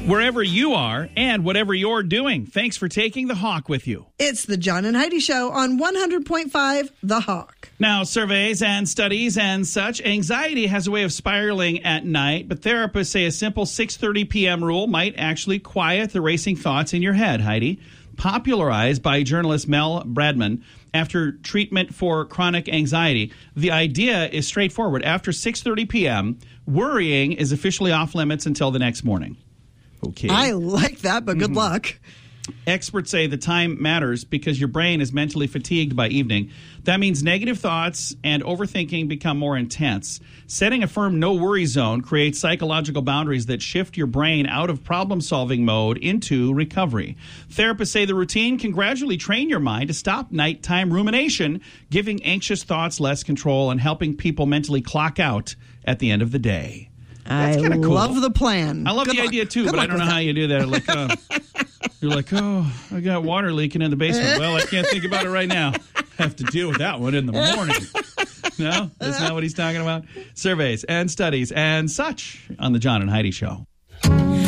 wherever you are and whatever you're doing. Thanks for taking the Hawk with you. It's the John and Heidi Show on 100.5 The Hawk. Now, surveys and studies and such, anxiety has a way of spiraling at night, but therapists say a simple 6:30 p.m. rule might actually quiet the racing thoughts in your head, Heidi. Popularized by journalist Mel Bradman after treatment for chronic anxiety. The idea is straightforward. After 6:30 p.m., worrying is officially off limits until the next morning. Okay. I like that, but good luck. Experts say the time matters because your brain is mentally fatigued by evening. That means negative thoughts and overthinking become more intense. Setting a firm no-worry zone creates psychological boundaries that shift your brain out of problem-solving mode into recovery. Therapists say the routine can gradually train your mind to stop nighttime rumination, giving anxious thoughts less control and helping people mentally clock out at the end of the day. That's I cool. love the plan. I love the idea, too, but I don't know how you do that. Like, you're like, I got water leaking in the basement. Well, I can't think about it right now. Have to deal with that one in the morning. No? That's not what he's talking about? Surveys and studies and such on the John and Heidi Show.